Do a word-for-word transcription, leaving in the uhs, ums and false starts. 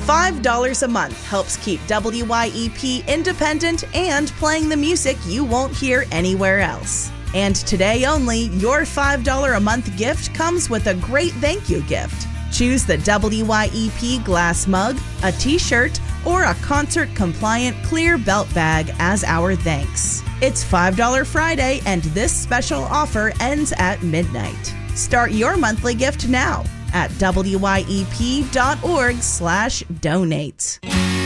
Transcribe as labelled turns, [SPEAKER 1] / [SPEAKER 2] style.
[SPEAKER 1] five dollars a month helps keep W Y E P independent and playing the music you won't hear anywhere else. And today only, your five dollars a month gift comes with a great thank you gift. Choose the W Y E P glass mug, a t-shirt, or a concert-compliant clear belt bag as our thanks. It's five dollars Friday, and this special offer ends at midnight. Start your monthly gift now at W Y E P dot org slash donate.